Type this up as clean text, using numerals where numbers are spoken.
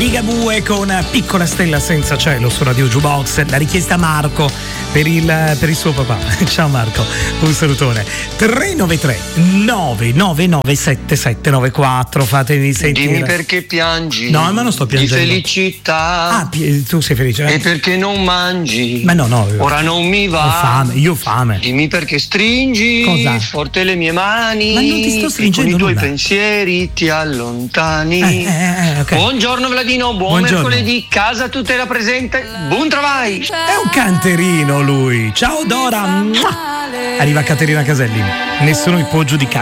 Ligabue con Piccola Stella Senza Cielo su Radio Jukebox. La richiesta a Marco per il suo papà. Ciao Marco, un salutone. 393 999 7794. Fatemi sentire. Dimmi perché piangi. No, ma non sto piangendo. Di felicità. Tu sei felice? E perché non mangi? Ma no. Ora non mi va. Io ho fame. Dimmi perché stringi. Cosa? Forte le mie mani. Ma non ti sto stringendo. Con i tuoi pensieri ti allontani. Okay. Buongiorno Vladino, buon mercoledì. Casa tutta la presente. Buon travai. È un canterino lui. Ciao Dora. Arriva Caterina Caselli. Nessuno mi può giudicare.